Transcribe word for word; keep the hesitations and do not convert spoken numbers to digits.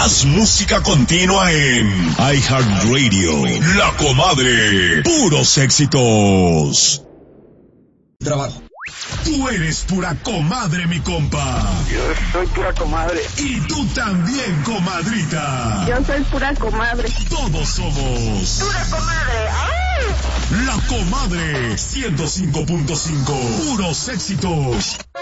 Más música continua en iHeartRadio. La Comadre. Puros éxitos. Trabajo. Tú eres pura comadre, mi compa. Yo soy pura comadre. Y tú también, comadrita. Yo soy pura comadre. Todos somos pura comadre. ¡Ay! La Comadre ciento cinco punto cinco. Puros éxitos.